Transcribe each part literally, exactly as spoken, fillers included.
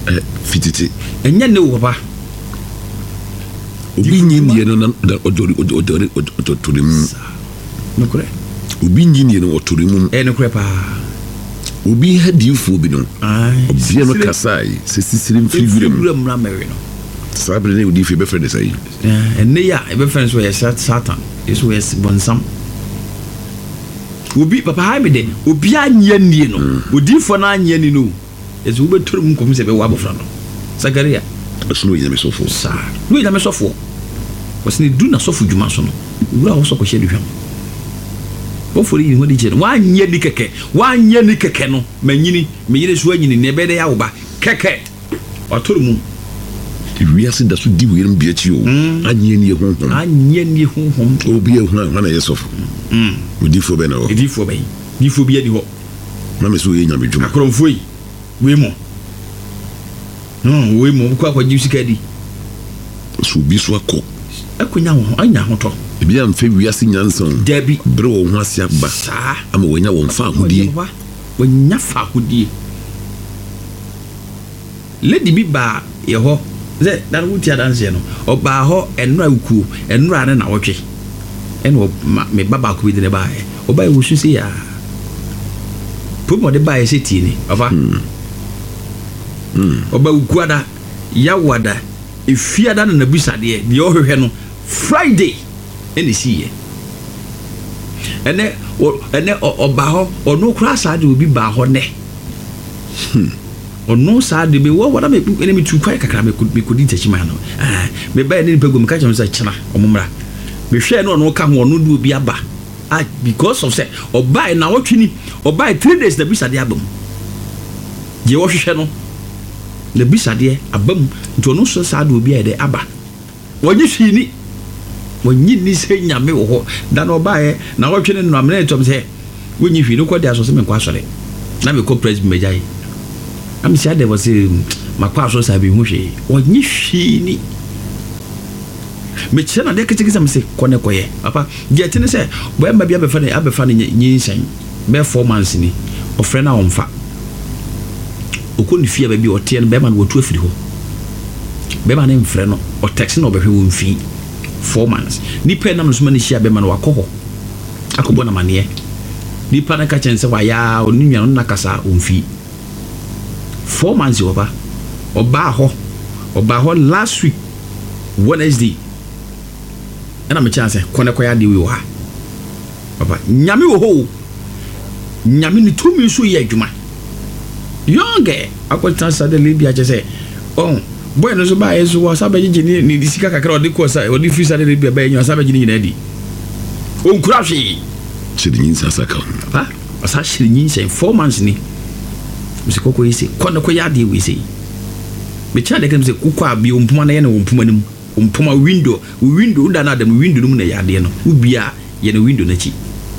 eh fititi enya ne wo papa obi nyini no na odori odori odori mu no kure obi nyini no otori mu eh no kure pa obi hadifo bi no ai obi no kasai se sisiri mfiri mu mu na mewe no sabre ne odi fi be friend sai eh enne ya e be friend so yes satan yeso yes bonsam obi papa ha me de obi anya nie no odifo na anya ni no yeso wo betor mu kom se be wa bofra no Zakaria aso no yame sofo sa no yame sofo wasini du na sofo djuma so no wura wo sokọ hye duhwam wo fori ni hodi je wa anya ni keke wa anya ni keke no manyini meyire so anyini ne be de ya wo ba keke watoro mu wiase da so di wiram bia chi o anye ni honhom anye ni honhom obi e huna huna ye sofo mm odifo be na o odifo be difo bia di ho na me so ye nyame djuma akromfo yi we mo no we mo kwa kwa jisika di so bi so akọ akonya ho anya ho to bia mfe wiase nyanson dabi bre wo ho asia ba ama wonya wo mfa hodie wonya fa hodie lady bi ba ye ho ze dan wuti adanse no oba ho enura uku enura ne na wotwe eno me baba ko bi de ba e oba e wusu se ya pomo de ba e se ti ni oba mm oba uku ada ya wada efiada na nabusade de ohwehwe no Friday ene siye ene ene oba ho ono kura saade obi ba ho ne ono saade be wo wada me ene me tu kwai kakra me me kodi tachima no ah me ba ene pego me ka chama sa chena omumra me hwe no ono ka ho ono du obi aba ah because of say oba na wotwini oba three days nabusade abam je wo hwehwe no nabusade abam nto ono so saade obi ede aba wonyi hwini wonyi ni se nyame wo ho da no bae na wotwe ne no amene tom se wonyi hwi no ko dia so se me kwa sore na me ko president mejai am si ade was makwa so sa bi hu hwe wonyi hwi ni me che na de kitikisa me se kone koye papa je tene se boy ma bia be fa ne abe fa ne nyinsan be four months ni ofre na omfa okoni fia ba bi ote no be ma no wotu afiri ho be ma ne mfre no o taxi no be hwe wo mfi four months ni pe nam no suma ni hia be ma no wakoho akobo na mane ni pa na ka chense wa ya oni nwa no nakasa omfi four months oba oba ho oba ho last week Wednesday ana me chance kone koya de wi wa papa nyame wo ho nyame ni tumi so ye adwuma yonge akwata sade libia che se oh boy no so ba yeso wa sabaji ni ni disika kakra odi ko sa odi fi sade libia ba enyo sabaji ni nyina di on kura hwe chirinyin sasa ka ha asa chirinyin say four months ni musiko ko yisi kone koya de wi sei me cha de kem se kukwa bi ompuma na ye na ompuma nim ompuma window window da na da window num na ya de no ubia ye na window na chi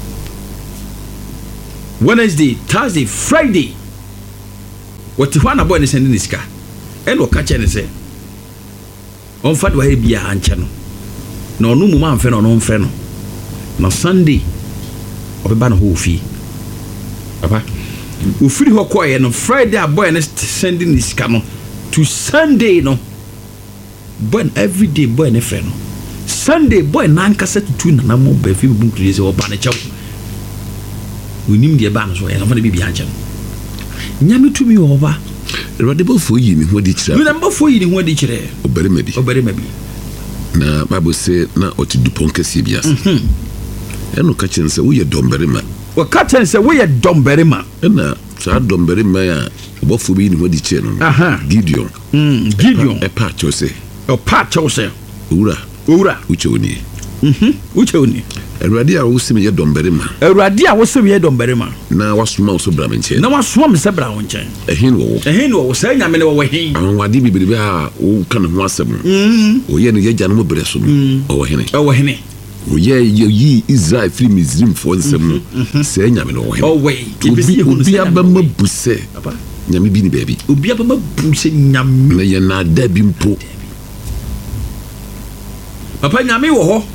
Wednesday, Thursday, Friday. What if one boy is sending this car? And what catch and say, on fat way be a hanchano. No, no, man, friend or no friend. No Sunday, or a ban who fee. Papa, who free her quiet on Friday, a boy and sending this car to Sunday, no. But every day, boy and a friend. Sunday, boy, nine cassette to two, and I'm more by few book to or panic. We need the ban so I want to be behind. Nyame to me over. Radical for you, what did you remember for you? What did you say? Oh, very maybe. Oh, very maybe. Na Bible say na oti duponke sibias. Mhm. Eno kachen se we dombere ma. Wa kachen se we dombere ma. Na sa dombere ma ya obofo bi ni what did you know? Aha. Gideon. Mm, Gideon. E pa chose. O pa chose. Ura. Ura. Uche oni. Mhm. Uche oni. Eradi a wo simi ye dombere ma. Eradi a wo simi ye dombere ma. Na wasoma wo so bra menche. Na wasoma me se bra wo nchen. Ehin wo. Ehin wo se nyame ne wo hin. Anwade bibiri a wo kan ho asem. Mhm. O ye ne ye janu mo bre so no. O wo hene. O wo hene. O ye yi Israel film Misrim fo nsem no. Se nyame ne wo hene. O we. Obi obi abama buse. Papa. Nyame bi ni baby. Obi abama buse nyame. Na ye na da bi mpo. Papa nyame wo ho.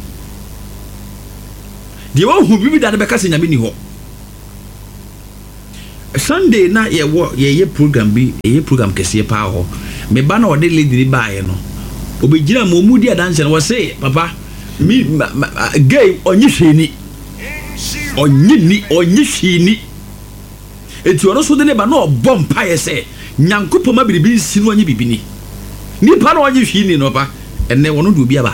De wo hu bibi da be ka se nyame ni ho. Sunday na ye wo ye ye program bi ye program kese pa ho me ba na ode lady ni ba ye no obegira mo mudi adanse no say papa mi gay onyi hwini onyi ni onyi hwini eti ono so de ne ba na obom pa ye say nyankopɔ ma biribi nsi no onyi bibini nipa na onyi hwini no pa enne wono do bi aba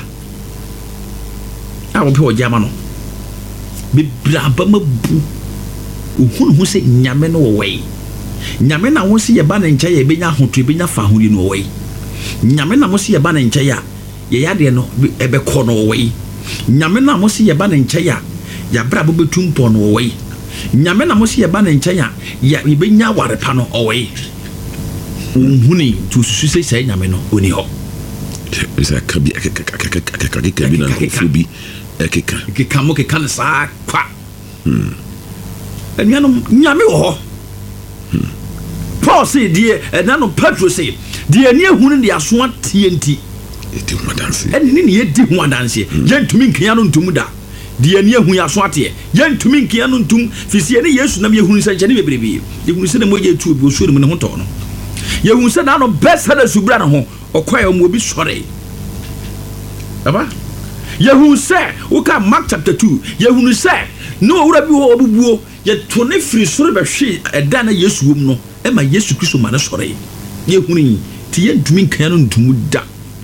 a wo pe wo jama no bi braba mabu uhunu hu se nyame no wo wei nyame na wo se ye ba na nkyɛ ye benya hoto benya fa hori no wo wei nyame na mo se ye ba na nkyɛ ya ye yade no ebe kɔ no wo wei nyame na mo se ye ba na nkyɛ ya ya bra bo betum pɔ no wo wei nyame na mo se ye ba na nkyɛ ya ya benya ware pa no wo wei uhuni tu susu se sai nyame no oni ho bisa kabi akakakakakabi kabi na fobi ekeka ekeka mo keka na saa kwa hmm enyano nyame wo ho Paul say die enano Petro say die ne ehunu de aso atie nti eti ho adanse eni ne ye di ho adanse yentumi nkia no ntum da die ne ehunu aso atie yentumi nkia no ntum fisie ne Yesu na me ehunu se nche ne bebrebe ehunu se ne mo ye tu obi osuo ne mo ne ho to no ye ehunu se na no best na subra ne ho okwai o mo obi sore aba ye ehunu se uka Mark chapter two ye ehunu se no owura bi ho obubuo ye to ne firi soro be hwe eda na Yesu wom no e ma Yesu Kristo ma na sore ye huni ti ye ntumi nkan no ntumu da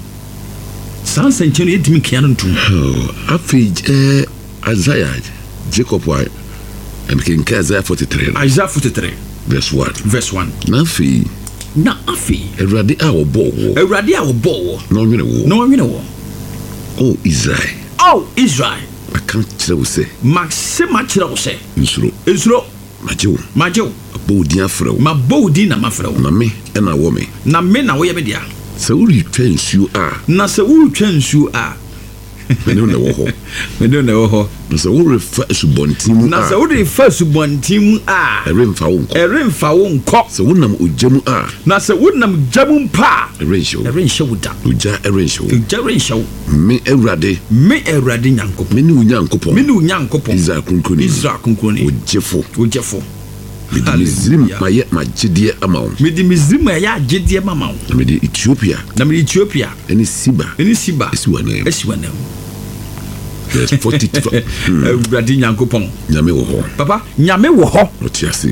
san sanche no ye ntumi nkan no ntumu afi eh Isaiah Jacob wa em kin ka Isaiah forty-three Isaiah forty-three verse one verse one na afi na afi Ewurade a wo bo wo Ewurade a wo bo wo no nwene wo no nwene wo oh Israel oh Israel I can't tell you say maxima kire wo say nsuro nsuro majewo majewo bodi afrewo ma bodi na mafrewo na me na wo me na me na wo ye be dia se uri twa nsuo a na se uri twa nsuo a me no na wo ho me no na wo ho na se uri fa subontim na se uri fa subontim a eremfa wo nko eremfa wo nko se wonam ojamu a na se wonam jamu pa erensho erensho wuda oja erensho oja erensho me Ewurade me Ewurade nyankopɔ me ni unyankopɔ me ni unyankopɔ Israel kunkroni Israel kunkroni ojefo ojefo medi Misrim maye magedie ama wo medi Misrim ya agedie mama wo medi Ethiopia na medi Ethiopia eni Siba eni Siba esiwane esiwane verse forty-two Ewurade nyankopɔ nyame wo ho papa nyame wo ho otiase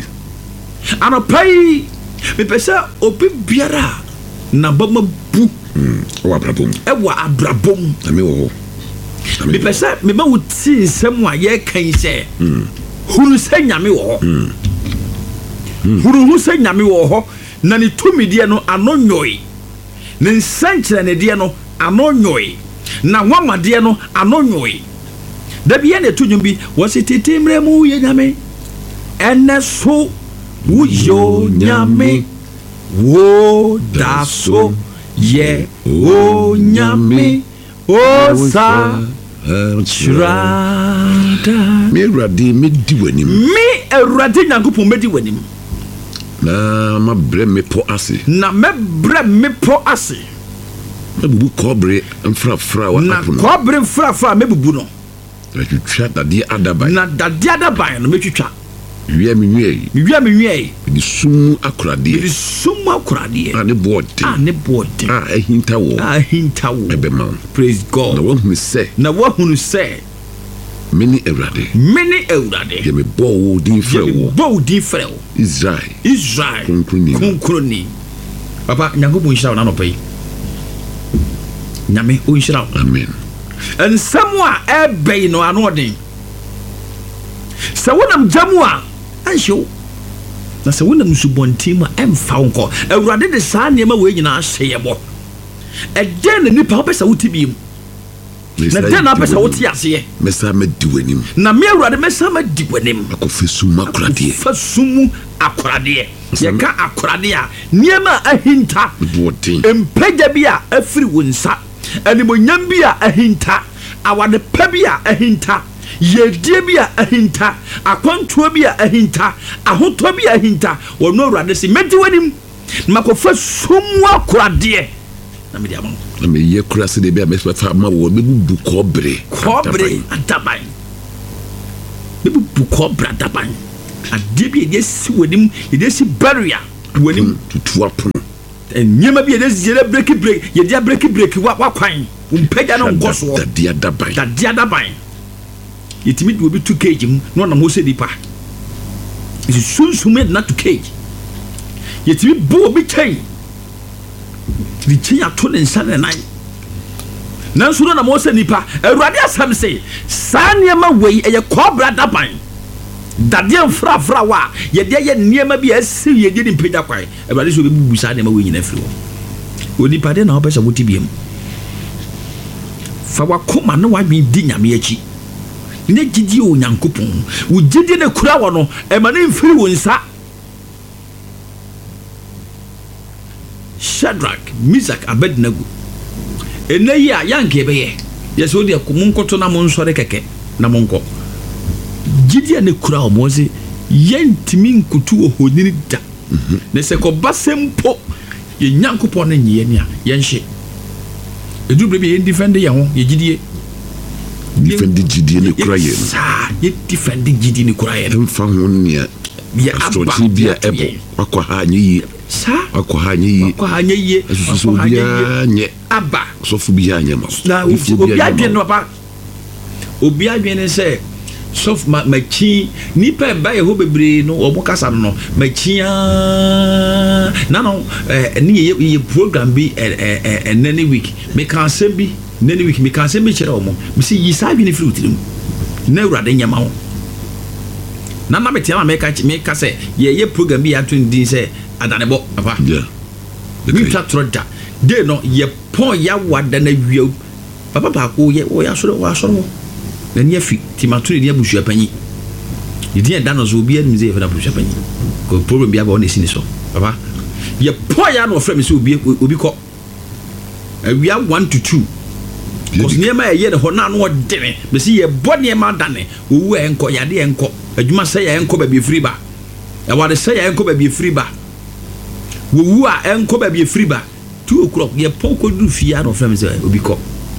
anopai me pesa obi biara na bama bu mm o abrabom e wa abrabom nyame wo ho me pesa me ma wuti nsem a ye kan se mm hunu se nyame wo ho mm hunu hu se nyame wo ho na ne tumidie no ano nyoy ne nsankyere ne die no ano nyoy na wamade no ano nyoy da bia ne tunum bi wo se tetemre mu ye nyame ene so wo yo nyame wo da so ye o nyame o sa Shrada me Ewurade medi wanim me Ewurade nyankopɔn medi wanim na ma bre me po ase na me bre me po ase na bubu kobre mfrafra wa apono na kobre mfrafra me bubu no na twitwa dade adaban na dade adaban no me twitwa wia me nwie me wia me nwie di sumu akurade di sumu akurade a ne bode a ne bode a ahinta wo a ahinta wo ebe ma praise God na wo hunu se na wo hunu se mini Ewurade mini Ewurade ye me bo wo din frɛ wo bo din frɛ wo Israel Israel kunkroni kunkroni papa nyankopɔn nhyira wo na nɔpɛ nyame o nhyira wo amen ensɛm a ɛbɛn no ano ɔden sɛ wonam gyamu a anhyew na sɛ wonam subɔntim a ɛmfa wo nkɔ Awurade de saa nneɛma wei nyinaa hyɛ yɛ bɔ ɛdɛn na nipa wopɛ sɛ wote biem na dɛn na wopɛ sɛ wote aseɛ mɛsa madi w'anim na me Awurade mɛsa madi w'anim akɔfa sum akoradeɛ fa sumu akoradeɛ yɛka akoradeɛ a nneɛma a ahinta mpagya bi a afiri wo nsa animonyam bi a ahinta awade pa bi a ahinta yedie bi a ahinta akwantuo bi a ahinta ahotɔ bi a ahinta wɔn Awurade se mɛdi w'anim na makɔfa sumu akoradeɛ na me di ama na me ye kura se de be a me fa ma wo me bu kobre kobre adaban me bu kobre adaban ade bi ye si wonim ye si barrier wonim tutu apono nyema bi ye si ye break break ye dia break break wa wa kwan umpega no ngoso da dia da ban da dia da ban yetimi de obi two kilograms mu no na mo se dipa isi sunsume na two kilograms yetimi bo obi chain di chain ato ne nsa ne nan nanso no na mo se nipa awurade asam se saa niema wei eye cobra da ban dade mfra fra wa ye de ye niema bi asi ye de mpega kwai awurade so be bubu saa niema wei nyina firi wo onipa de na obesa woti biem fa wakoma na wadwi di nyame achi ne gidi o nyankopon wo gidi ne kura wo no e ma ne mfiri wo nsa Shadrach, Meshach, Abednego eneyi a yanke beye yeso de komunkoto na monsore keke na monko gidi ne kura o moze yentimi nkutu o honini da ne se ko basempo ye nyankopon na nyiye ne a yenhye edubre bi ye defend ye ho ye gidie defend gidie ne kura ye no sa ye defend gidie ne kura ye no fa ho ne ye abba bia ebo akwa ha nyi sa akwa ha nyi akwa ha nyi asusu bia nye abba so fu bia nye ma na obi adwen no papa obi adwen ne se sof ma machi nipa ba ye ho bebre no obo kasa no machi a na no eh ni ye program bi eh eh nani week me kan se bi nani week me kan se me kire omo me si yi sa adwen firi utirim na urade nyama ho na na betia ma me ka me ka se ye ye program bi atun din se adanebo papa yeah we try to da de no ye pon ya wada na wiau papa pa ko ye o ya soro wa soro na ni afi timaturi ni abusua panyi yidi en da no so obi anim ze fa abusua panyi ko problem bi aba o na sini so papa ye pon ya no frame se obi obi ko awia one to two cause niema ye de ho na no de me me se ye bo niema dane owu enko ya de enko adwuma se ya enko ba bi free ba ya wade se ya enko ba bi free ba wowu a enko ba bi free ba two o'clock ye pon ko du fia no frame se obi ko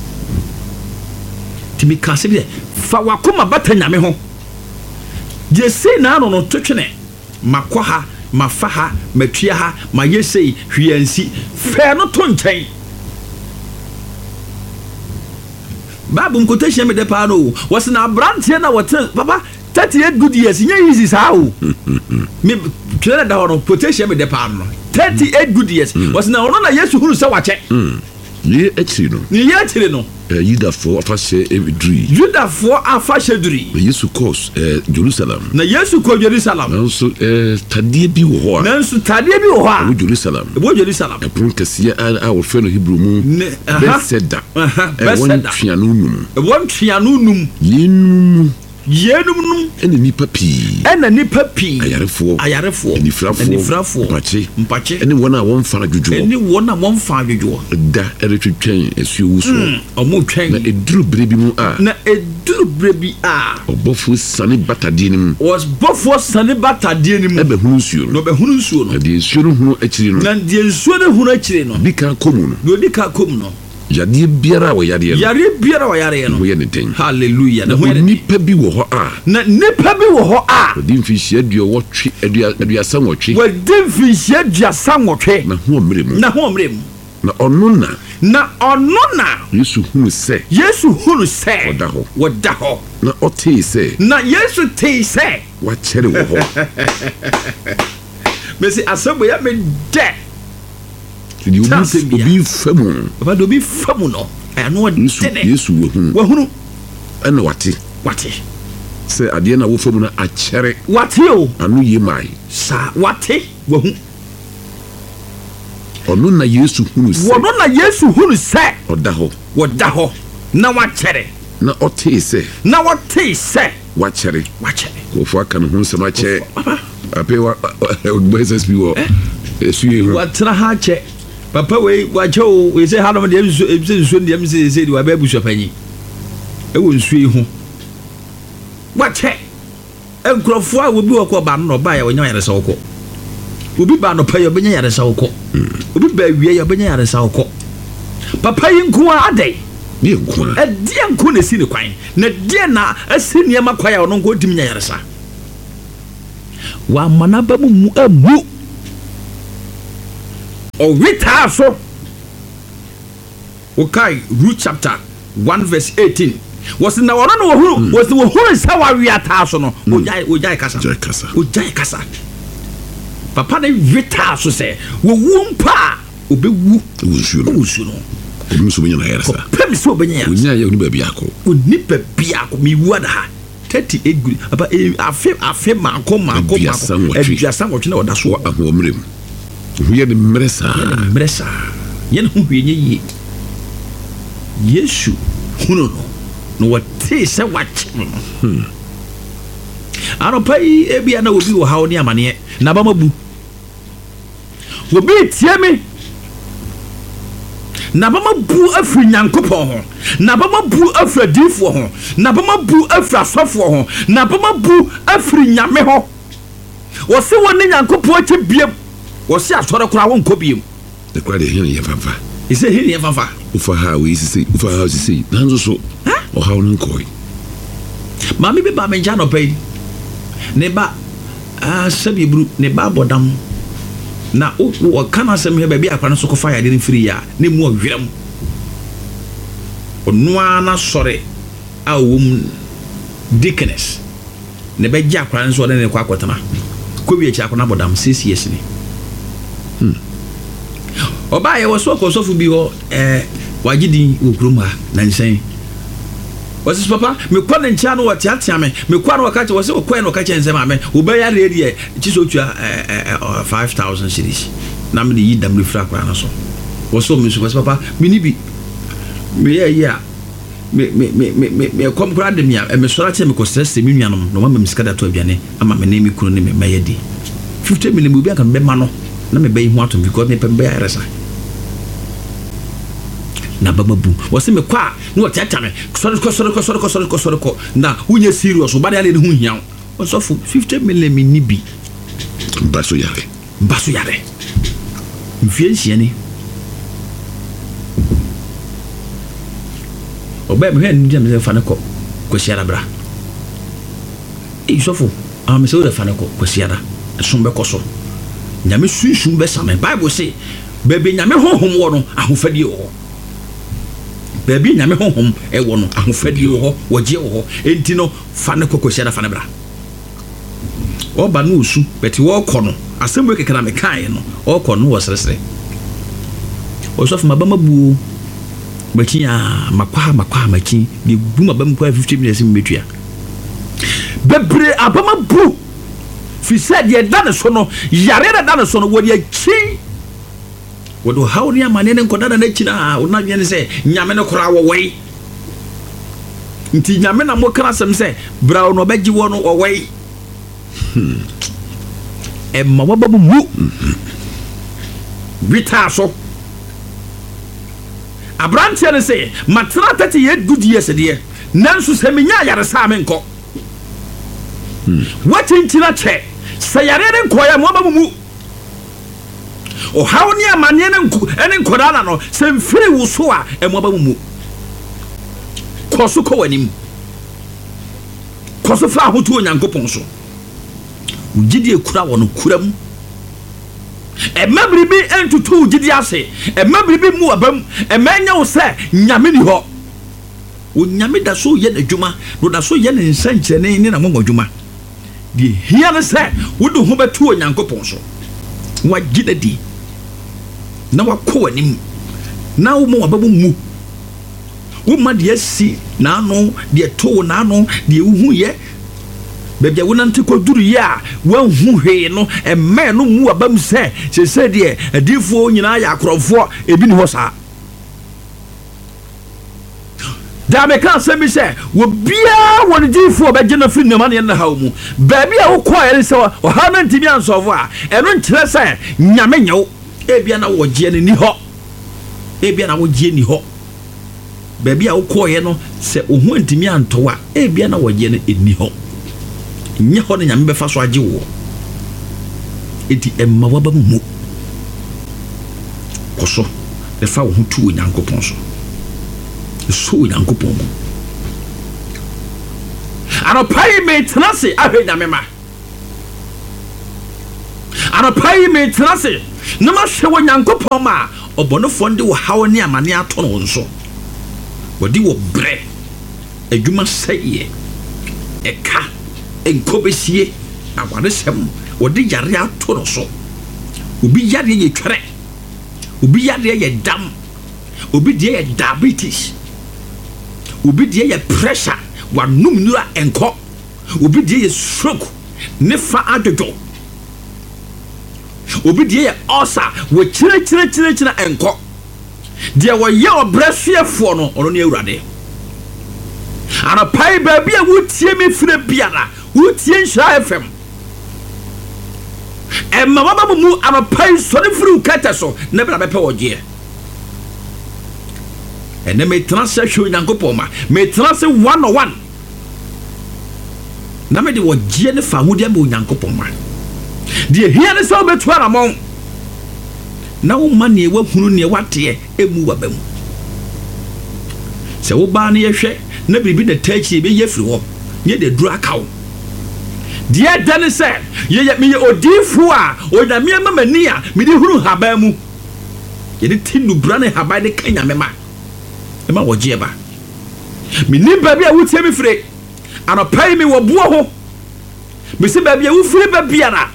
timi ka se bi fa wakoma bata nyame ho je sei na no no twetwene makwa ha mafa ha matwia ha ma yesei hwiansi fe no to nkyɛn babu quotation me de pa no was na brantie na what papa thirty-eight good years nya easy sa o me twere da no quotation me de pa no thirty-eight good years was na ono na Yesu huru sa wache ye actually no ni ye actually no Yuda for afashe edri Yuda for afashe edri Yesu course Jerusalem na Yesu ko Jerusalem nanso eh tadie bi wo ho a nanso tadie bi wo ho a wo Jerusalem wo Jerusalem e pron kase a wo fe no Hebrew mu Bethesda e won twia no num e won twia no num yinum yenum num ene nipa pi ene nipa pi ayarefo ayarefo enifrafo enifrafo mpache mpache ene wona won fa adwodwo ene wona won fa adwodwo da eretwetwen esuo wuso omo twen na eduru brebi mu a na eduru brebi a obofo sane batade ni mu was bofo sane batade ni mu ebe hunu nsuo no be hunu nsuo no de nsuo no hunu akiri no na de nsuo no hunu akiri no bika komu no do dika komu no yade biara wo yade no yare biara wo yare no wo ye ne den hallelujah na nipa bi wo ho a na nipa bi wo ho a odi mfihia duo wo twe aduasa wotwe wo di mfihia aduasa wotwe na ho mrem na ho mrem na ono na na ono na Yesu hunu se Yesu hunu se oda ho woda ho na ote se na Yesu te se wa chere wo ho mesi asebo ya me de di obi obi famu baba do bi famu no ano de Yesu wo hunu wo hunu ana wate wate se ade na wo famu na a chere wate o anu ye mai sa wate wo hu ono na Yesu hunu se wono na Yesu hunu se oda ho woda ho na wa chere na ote se na wote se wa chere wa chere ko fo aka no hu se ma che ape wa boys bi wo esu ye hu wa tra ha che papa we wa che o we say ha no de ebiso ebiso de em say say wa ba buso panyi e wo nsu yi hu wa che enkrofo a wo bi wo ko ba no ba ya wo nya yare sa wo ko obi ba no pa ya benya yare sa wo ko obi ba wie ya benya yare sa wo ko papa yi nko a adai ni nko a e die nko na si ne kwan na die na asi niema kwa ya no nko dim nya yare sa wa manaba mu amu o wita so okay Ruth chapter one verse eighteen was na wona no huru was wo huru sa wa wiata so no ojai ojai kasa ojai kasa ojai kasa papa na wita so se wo wumpa obewu wusu no wusu no obi so benya na yera sa pem so benya ya onya ya oni ba biako oni ba biako mi wada ha thirty-eight guri aba afe afe manko manko manko eduasa wo twena oda so ahomrem huye de mresa mresa yen hu hwe nye Yesu huno no no wate se wache hmm ano pai ebia na obi wo hawo ne amane na ba mabu obi tie me na ba mabu afri nyankopon ho na ba mabu afri adifo ho na ba mabu afri asofo ho na ba mabu afri nyame ho wo se woni nyankopon ache biem wo se asore kora won ko biem de kwa de hin ye fafa ise hin ye fafa ufa ha we sisi ufa ha sisi nanzo so o ha won koi mami be ba menja no pai ne ba ah sabi bru ne ba bodam na o kana sem he ba bi akwa no so ko fire de free ya ne mu ohwerem onua na sore a wom deaconess ne be gya akwa no so de ne kwa akotana ko wi echi akwa na bodam six years ni hmm oba ye wo so ko sofu bi ho eh wagidi okurum ha na nsen wasi papa me kwa ne ntia no wati atia me me kwa no wakache wasi okwa no wakache nse ma me oba ya ready e chiso tua five thousand cedis na me yi dam refra kwa na so wasi me so wasi papa me ni bi me ya ya me me me me me kom kra de me me so ra che me ko stress me nuanom no ma me miska da to aduane ama me ne mi kunu ne me ma yedi fifty million bi aka me ma no na me bayi hu atom because me pembe ya resa na baba bu wose me kwa no watiata me sori ko sori ko sori ko sori ko sori ko na unye serious oba de ale hu hian so for fifty million me ni bi baso yare baso yare mfiensia ni oba me hen ndi me fa ne ko ko siara bra e so for am se o de fa ne ko ko siara so be ko so nyame sunsun be same bible say bebe nyame honhom wo no ahofadie wo bebe nyame honhom e wo no ahofadie wo woje wo enti no fa ne kokosia da fa ne bra oba no osu beti wo kɔ no asɛm we kekana me kan no o kɔ no wo seresere o so fa mabama bu makia makwa makwa maki de bu mabam kwa fifty minutes metua bebre abama bu fi said ye dane so no yare da dane so no wo ye chi wo do hawo ni amane ne nkoda na chi na wo na dwe ne se nyame ne kora wo wei nti nyame na mo kra sem se bra no bagyi wo no wo wei hmm e ma wo babu mu wita so abrantia ne se matra thirty ye good years de nanso se menya yare sa me nko hmm watintina che sayare ne nkoya mo babu mu o hawni amane ne nko ene nkoda na no se mfiri wo so a e mo babu mu koso ko wanim koso fra hotu onyankopon so ugidi ekura wono kuram e mabri bi entutu ugidi ase e mabri bi mu abam e manya wo se nyame ni ho o nyame da so ye adwuma no da so ye ne nsankyene ne na mo adwuma di hia ne se wo do ho betu onyankopon so wa gidadi na wa ko wanim na wo mo ababu mu wo ma de asi na no de to na no de hu ye bebia wo nante ko duru ya wa hu hwe no e me no mu abam se se se de adifo nyina ya akrofo ebi ni ho sa da me kan se mi se wo bia wo difo be gina firi na mane na hawo mu ba bia wo ko ele se wo ha na ntimi ansofo a eno nkyere se nyame nyew e bia na wo je ni ho e bia na wo je ni ho ba bia wo ko ye no se ohu ntimi antowa e bia na wo je ni eni ho nye ho ne nyame be fa so age wo eti emma wa ba mu koso le fa wo hu tu onyankopon so so onyankopon mu ano pai me trase ahwe nyame ma Anapai me trase. Na ma hwe wo Nyankopɔn ma obonofo nde wo hawo ne amane ato no nso. Wodi wo bre. Adwuma sɛye. Eka enkobesie awade sem. Wodi yare ato no so. Obi yare ye twere. Obi yare ye dam. Obi die ye diabetes. Obi die ye pressure. Wanum nura enko. Obi die ye stroke. Ne fa adodo. Obi die ye ulcer. We chire chire chire chire enko. Die wo ye obresuefo no ono ne awurade. Ana pai ba bia wutie me fire biara. Wutie Nhyira F M. E mama babu mu ana pai so ne firi ukata so ne bra bepe wogie. Ene me transfer show Nyankopɔn ma. Me transfer one on one. Na me de wogie ne fa hode am Nyankopɔn ma. De hia ne so betu aramon. Na wo ma ne wahunu ne wate emu wabam. Se wo ba ne yehwe na bibi de tachi be yefiri ho. Nye de dura kawo. Dear Danny said, ye me odifua, o na me mamani a me de hunu haba mu. Ye de tinu brane haba de kanya mema. Ema wogie ba. Me ni ba bia wutie me fire. Anopai me wo buo ho. Me se ba bia wo fire ba bia na.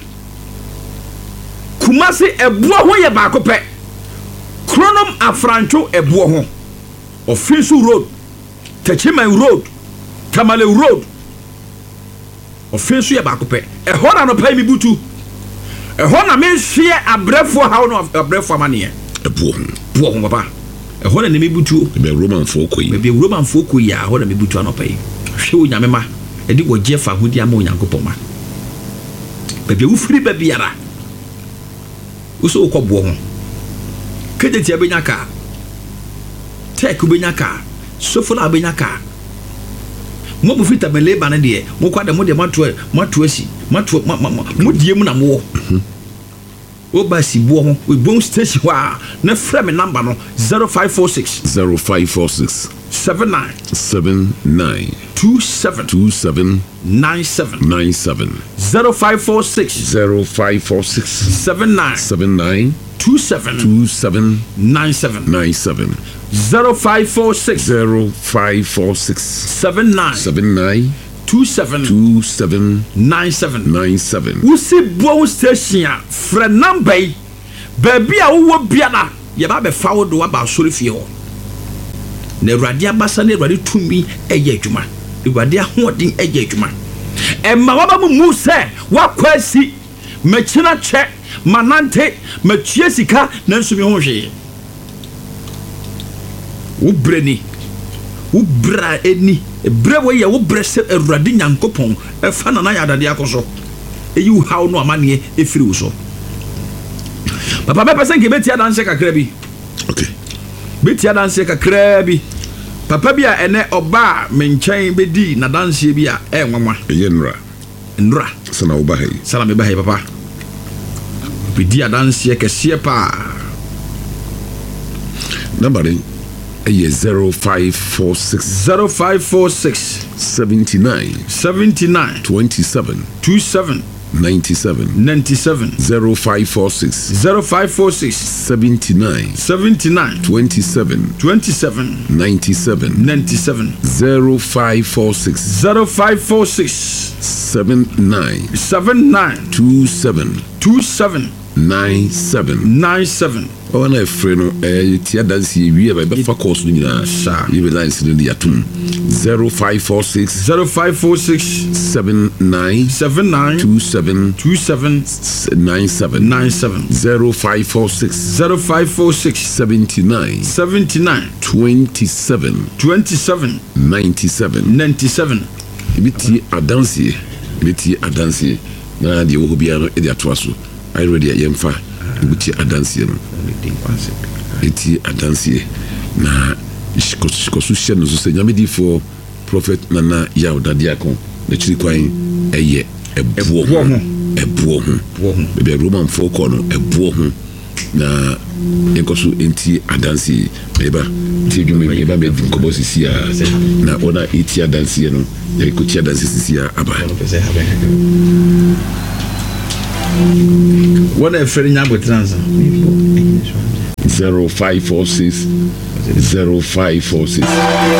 Kumase ebuo ho ye ba kopɛ. Kronom Afrancho ebuo ho. Ofinsu road, Techiman road, Tamale road. Offensu ye ba kopɛ. E ho na no pay mi butu. E ho na me hwe abrefo hawo no abrefo amane. E buo ho. Buo ho papa. E ho na me butu. Be Roman fo koyi. Be Roman fo koyi ya ho na me butu anopai. Hwe wo nyame ma. E di wo jefa hodi ama Onyankopɔn ma. Be be wo firi ba biara. Wo so ko buo ho. Kedeti abenya ka. Tek ubenya ka. Sofola abenya ka. Mo bu fita bele ba na de mo kwa de mo de mato mato asi mato mo die mu na mo o ba si bo ho we bon station wa na frɛ me number no zero five four six zero five four six seven nine seven nine two seven two seven nine seven nine seven zero five four six zero five four six seven nine seven nine two seven two seven nine seven nine seven zero five four six zero five four six seven nine seven nine two seven two seven nine seven nine seven. We see bo station a friend number baby a wo biana ye ba be fa wo do aba sori fie ho na Awurade abasa na Awurade tumi eye adwuma Awurade ahoden eye adwuma e ma wa ba mu se wa kwasi machina che manante machie sika na nso mi ho hwe wo breni wo bra eni bre wo ye wo bre se Awurade Nyankopɔn e fa na na yadade akoso e you how no amane e firi wo so papa be person ke betia danse kakra bi okay betia danse kakra bi papa bi a ene oba me nkyɛn bedi na danse bi a e nwanwa ye nra nra sana wo ba hai sana me ba hai papa bedi danse kese pa number a zero five four six zero five four six seventy nine seventy nine twenty seven two seven ninety seven ninety seven zero five four six zero five four six seventy nine seventy nine twenty seven twenty seven ninety seven ninety seven zero five four six zero five four six seven nine seven nine two seven two seven nine seven nine seven. Oh, na free no eh tia dance wie ba be fa course no nyina sha you be dance no ya tum zero five four six zero five four six seven nine seven nine two seven two seven nine seven nine seven zero five four six zero five four six seventy nine seventy nine twenty seven twenty seven ninety seven ninety seven. Biti adansi biti adansi na de wo bia no e de ato aso I ready yemfa biti adansi no eti adansi na kosu hye no so se nyamedi for prophet Nana Yaw Dadiakon na chiri kwan eye ebuo ho ebuo ho be Roman folk no ebuo ho na enkoso enti adansi beba ti dwuma beba be nkobo sisi a na ona eti adansi no e ko ti adansi sisi a aba What a friend you have trans zero five four six zero five four six